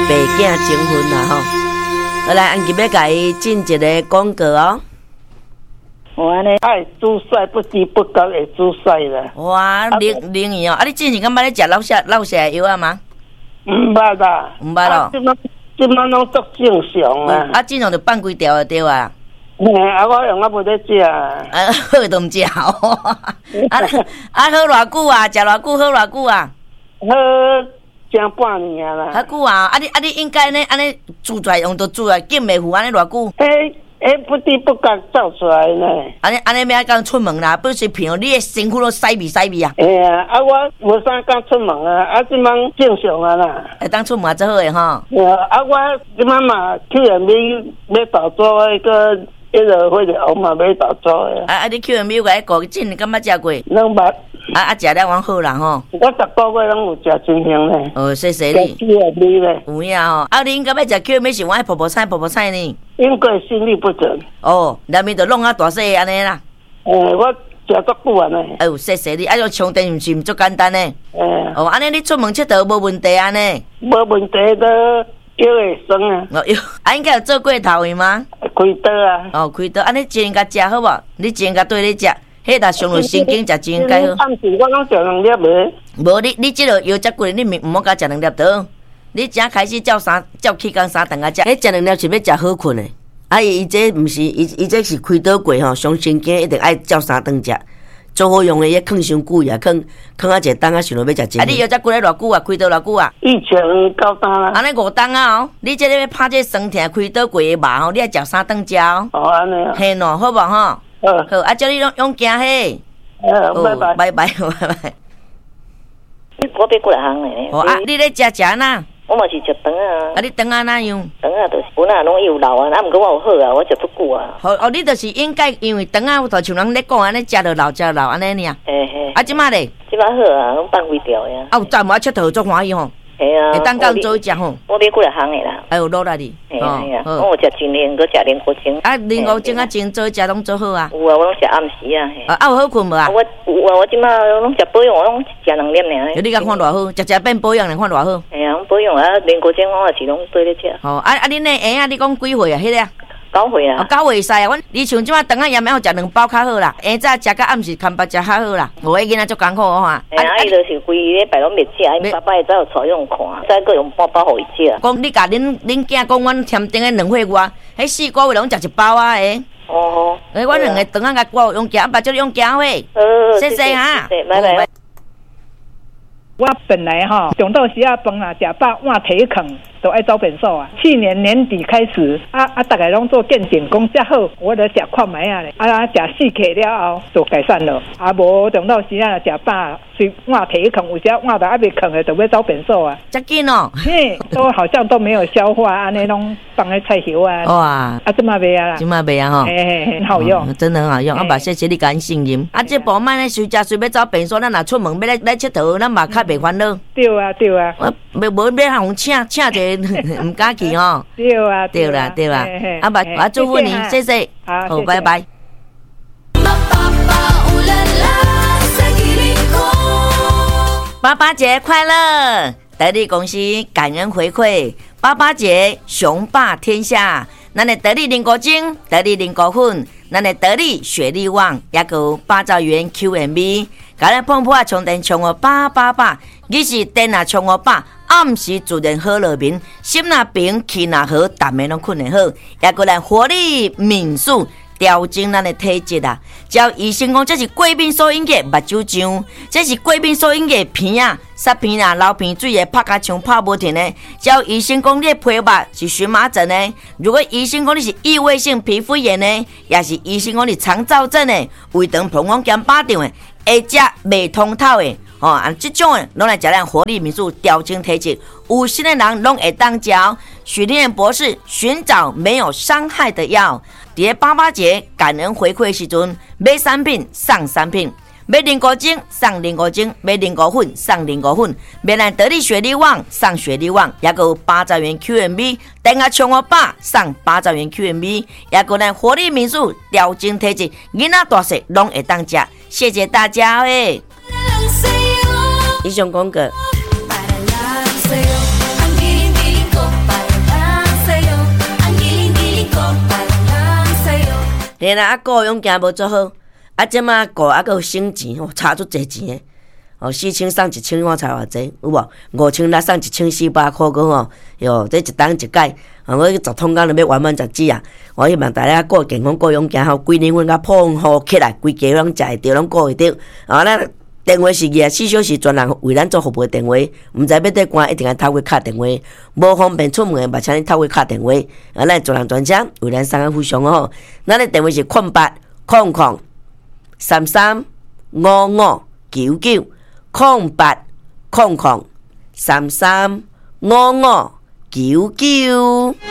白囝征婚啦吼。好来，安吉要甲伊进一个广告哦。 我安尼爱煮菜，不知不觉会煮菜啦。 哇，灵异哦！啊，你之前敢捌咧食老舍的药啊吗？ 毋捌啦， 毋捌咯。 即摆拢足正常啊。 啊，正常就放几条就对啊。 嘿，啊，我用啊无咧食。 好都毋食哦。啊，好偌久啊？食偌久？好偌久啊？ 好，成半年啦。 好久啊！啊，你应该呢？安尼煮出来用都煮来紧袂糊，安尼偌久？ 不知不觉走出来呢。 安尼要讲出门啦，不是骗你的身躯都洗味啊。 啊，我无啥敢出门啊，啊，即摆正常啊啦。 会当出门最好诶吼。啊， 我即摆嘛去人要投资迄个迄个我嘛要投资诶。 你去人有甲伊顾诊，敢捌食过？ 拢捌。 食了往好啦吼。 我10个月拢有食真香咧。 哦，谢谢你。 去人咧。 有影吼。你应该要食 Q 米是我爱婆菜呢。 因为心律不整。 哦，内面就弄啊大细安尼啦。 我食足久啊呢。 哎呦，谢谢你，用充电毋是足简单呢。哦，安尼你出门佚佗无问题安尼。 无问题都叫会酸啊。 哦哟，应该有做过头位吗？ 开刀啊。 哦，开刀，你真甲食好无？你真甲对咧食，迄若上了神经食真该好。 暗时我拢食2粒诶。 无你即个药遮贵，你毋好甲食2粒倒。你正开始照气工3顿啊食，迄食2粒是要食好困诶。伊这毋是伊这是开刀过吼，上神经一定爱照3顿食，做好用诶，伊放伤久啊，放啊一个档啊，想着要食真。你药遮过来偌久啊？开刀偌久啊？ 以前9档啦。 安尼5档啊哦，你这个要拍这酸痛开刀过诶肉吼，你爱食3顿食哦。 哦，安尼啊。 嘿喏，好无吼？好，叫你用行嘿。拜拜。 你我要过来行诶。 哦你咧食呐？ 我嘛是食肠啊。 你肠啊哪样？ 肠啊就是本来拢有老啊，毋过我有好啊，我食足久啊。 你就是应该因为肠啊，就像人咧讲安尼，食着老安尼尔。 嘿。 即摆咧？ 即摆好啊，拢放几条呀。 有赞无佚佗足欢喜吼。 系啊。 会当甲做食吼。 我要过来行诶啦。 哎呦，落来哩。 系啊。我有食真莲，搁食莲果精。 莲果精真做食拢做好啊。 有啊，我拢食暗时啊。 有好困无啊？ 我即摆拢食保养，我拢食2粒尔。 你甲看偌好，食变保养咧，看偌好。 系啊，保养啊，莲果精我也是拢对咧食。 哦，恁那鞋你讲几岁啊？迄个 9岁啊。 9岁使啊，你像即摆肠仔盐要食2包较好啦，下早食到暗时看饱食较好啦。无迄囡仔足艰苦我看。 伊就是规礼拜拢袂食，伊爸爸会走带用看，再搁用半包互伊食。 讲你甲恁囝讲，阮添订诶2岁外，迄4个月拢食1包啊诶。 哦。 阮2个肠仔甲我用行，把叫你用行喂。谢谢哈。 拜拜。 我本来上到时饭啊，食饱换体空，都爱走便所啊。去年年底开始，大家拢做健检讲遮好，我就食看卖啊咧。食4克了后就改善了。无上到时食饱，随换体空，有时换到未空的，就要走便所啊。 遮紧哦。 嘿，都好像都没有消化，安尼拢放在菜油啊。 哇。 这么袂啊啦。 这么袂啊吼。 很好用。 真的很好用。谢谢你感信任。这步摆咧随食要走便所，咱若出门要来佚佗，咱嘛较袂烦恼。 对啊。 无要互请者，唔敢去吼。对啦。我祝福你，谢谢。好，拜拜。爸爸节快乐！得力公司感恩回馈，爸爸节雄霸天下。咱的得力零果精、得力零果粉，咱的得力雪力旺，也有8兆元 QMB。甲咱碰碰充电充888，日是电啊充8，暗时自然好落眠，心若平气若好，逐暝拢困得好。也有咱活力敏速。调整咱的体质啊！照医生讲，这是过敏所引起目睭胀，这是过敏所引起鼻啊、塞鼻啊、流鼻水的拍甲枪拍无停的。照医生讲，你的皮肤是荨麻疹的；如果医生讲你是异位性皮肤炎的，也是医生讲你肠燥症的、胃肠膀胱减巴掌的，会食未通透的。这种的拢来食咱活力民宿调整体质，有心的人拢会当食。许立彦博士寻找没有伤害的药。在88节感恩回馈时阵，买3品送3品，买零果精送零果精，买零果粉送零果粉，买咱得力雪力旺送雪力旺，也有8兆元 QMB， 电话充8送8兆元 QMB， 也有咱活力民宿调整体质，囡仔大细拢会当食。谢谢大家诶！以上广告。 嘿啦，顾用行无做好，即马顾阁有省钱吼，差足侪钱诶。4000送1000，我才偌济有无？5000来送1400块个吼，哟，这一档一届，我10通工就要完满10支啊！我希望大家顾健康、顾养行吼，规年份甲胖好起来，规家拢食会着，拢顾会着。咱电话是24小时专人为咱做服务的电话，毋知要得关，一定要透过敲电话。无方便出门的，嘛请你透过敲电话。咱专人专车为咱送个非常好。咱的电话是0800335599，0800335599。